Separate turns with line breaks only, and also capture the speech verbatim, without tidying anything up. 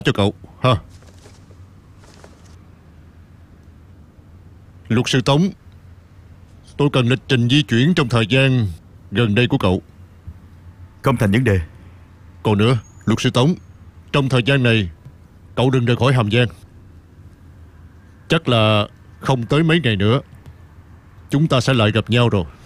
cho cậu ha. Luật sư Tống, tôi cần lịch trình di chuyển trong thời gian gần đây của cậu.
Không thành vấn đề.
Còn nữa, luật sư Tống, trong thời gian này cậu đừng rời khỏi Hàm Giang. Chắc là không tới mấy ngày nữa chúng ta sẽ lại gặp nhau rồi.